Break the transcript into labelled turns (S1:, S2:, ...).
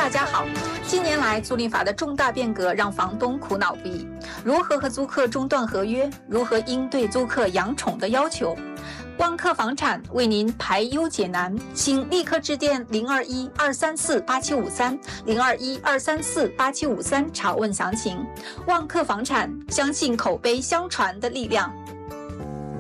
S1: 大家好。近年来，租赁法的重大变革让房东苦恼不已。如何和租客中断合约？如何应对租客养宠的要求？万客房产为您排忧解难，请立刻致电021-234-8753，021-234-8753查问详情。万客房产，相信口碑相传的力量。